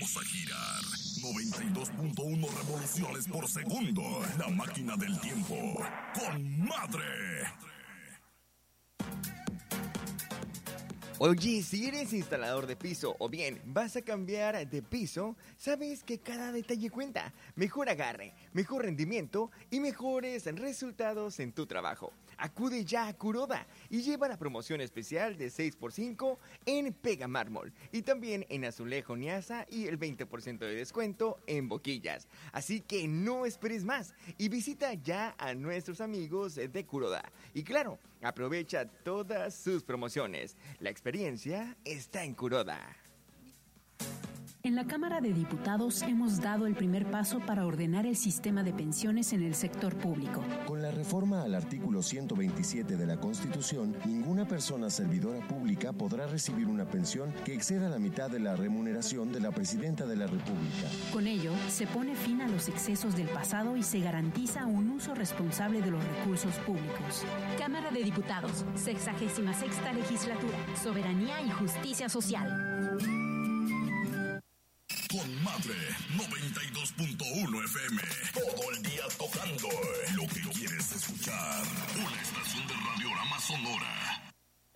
Vamos a girar 92.1 revoluciones por segundo. La máquina del tiempo. ¡Con madre! Oye, si eres instalador de piso o bien vas a cambiar de piso, sabes que cada detalle cuenta. Mejor agarre, mejor rendimiento y mejores resultados en tu trabajo. Acude ya a Kuroda y lleva la promoción especial de 6x5 en Pega Mármol y también en azulejo Niasa y el 20% de descuento en boquillas. Así que no esperes más y visita ya a nuestros amigos de Kuroda. Y claro, aprovecha todas sus promociones. La experiencia está en Kuroda. En la Cámara de Diputados hemos dado el primer paso para ordenar el sistema de pensiones en el sector público. Con la reforma al artículo 127 de la Constitución, ninguna persona servidora pública podrá recibir una pensión que exceda la mitad de la remuneración de la Presidenta de la República. Con ello, se pone fin a los excesos del pasado y se garantiza un uso responsable de los recursos públicos. Cámara de Diputados, 66ª Legislatura, Soberanía y Justicia Social. Con madre, 92.1 FM. Todo el día tocando lo que quieres escuchar. Una estación de Radiorama Sonora.